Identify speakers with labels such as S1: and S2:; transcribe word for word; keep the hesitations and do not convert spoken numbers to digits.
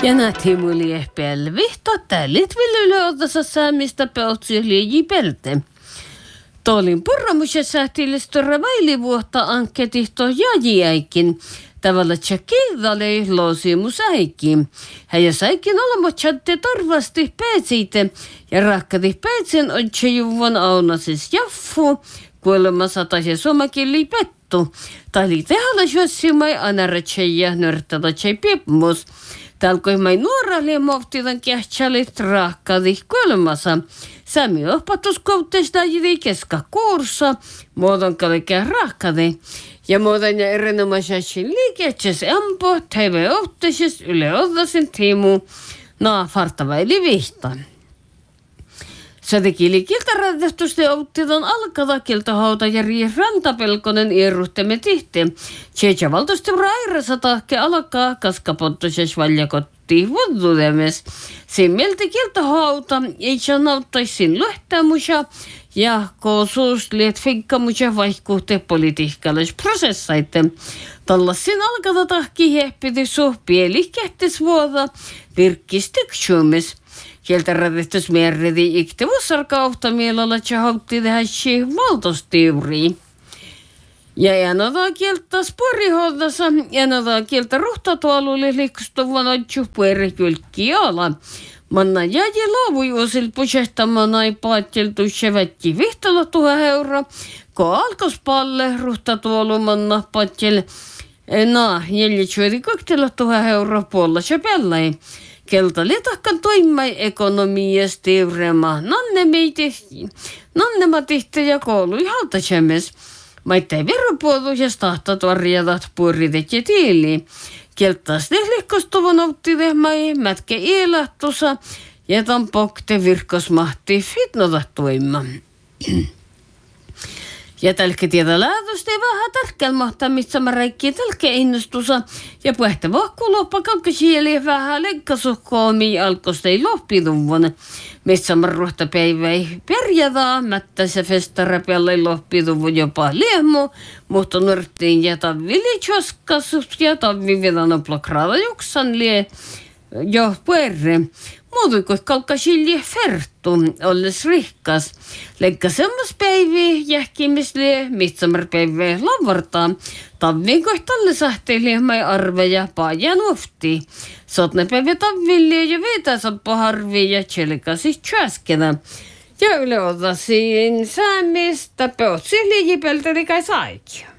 S1: Ja nähtiin mulie pelvihto, tällit viljelöötässä säämistä peotsi liiji pelte. Toolin porramusen sähtilistöre väilivuotta anketihto jajiäikin. Tavalla tsekkiidalei loosimus äikin. Häjä säikin olema chatte tarvasti päätsiite. Ja rakkadi päätsin otse juvon aunasis jaffu. Kuolema sataisi somakin liipettu. Tali tehalla syössimai anaratseja nörttällä tsei pipmus. Talkoi mai nuoralle mohtidan kähtsälit rakkadi kuolemassa. Sami opatuskoutteista jiri keskakuursa. Muodon kalikään rakkadi. Ja muodon ja erinomaisesti liiketses ampo, tv ohtesis yle ottasin tiimu. Naa fartavaili vihtaan. Sätekili kiltarätähtysten outtidan alkada kiltahauta ja rii rantapelkonen irruhtemme tihti. Tseitsä valtosti rairassa tahke alkaa kaskapottoses valjakotti vuodudemes. Simmelti kiltahauta ei sanauttaisin löhtämusa ja koosuus liet finkkamusa vaihkuhte politiikkalais prosessaite. Tallassin alkada tahki hehpiti suh pieli kähtis vuoda virkkistyksymis. Kieltä rätistys merredi iktivussarka ohtamielalla tjahautti tähäsi valtostiuriin. Ja enodaa kieltä sporiholdassa, enodaa kieltä ruhtatualuille liikustuvan otju puerikylkki ala. Manna jäi laavui osil pusehtamaan ai paatjeltu sheväkki vihtola tuha euro, ko alkos palle ruhtatuolu manna paatjel. Na, jäljitsyödi koktilla tuha euro puolella shepellai. Kelta litakkan toimmai ekonomias teurema. Nannema tihti ja koului haltasemes. Maittai veropuolujas tahtat varjadat purritetje tiili. Keltaas tehlikostuvan outti tehmai mätke ielahtusa ja tan pokte virkosmahti fitnota toimma. Ja tälke tiedä läätöstä ei vähän tärkelmahtaa, missä mä räikkiä tälke innostusa. Ja puhetta vahku loppa kalkkasieli vähän lenkkasuhkoomi alkosta ei loppiduvun. Missä mä ruhta päiväi perjädaa, mättä se festarapialla ei loppiduvun jopa liemu. Mutta nörttiin ja tavili tjoskasut ja tavividan plokraada juksan lie jo puerre. Muutuiko kalkkasieli ferttu, olles rihkas. Leikka semmas päiviä jähkimislie, mitsamarpäiviä lavartaa. Tavviin kohtalle sahteili mai arveja paajan ufti. Sotne päivä tavvillie ja vetäsappa harvi ja tjelikasis tjäskenä. Ja yle otasiin säämistä peotsi liijipelteli kai saikin.